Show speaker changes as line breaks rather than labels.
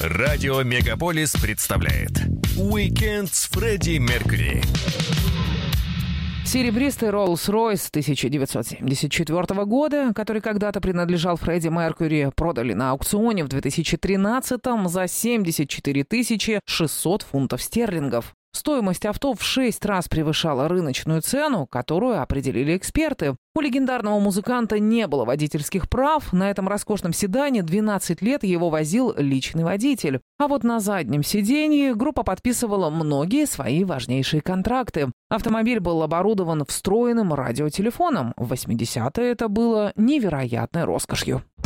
Радио Мегаполис представляет «Уикенд с Фредди Меркьюри».
Серебристый Rolls-Royce 1974 года, который когда-то принадлежал Фредди Меркьюри, продали на аукционе в 2013-м за 74 600 фунтов стерлингов. Стоимость авто в 6 раз превышала рыночную цену, которую определили эксперты. У легендарного музыканта не было водительских прав. На этом роскошном седане 12 лет его возил личный водитель. А вот на заднем сиденье группа подписывала многие свои важнейшие контракты. Автомобиль был оборудован встроенным радиотелефоном. В 80-е это было невероятной роскошью.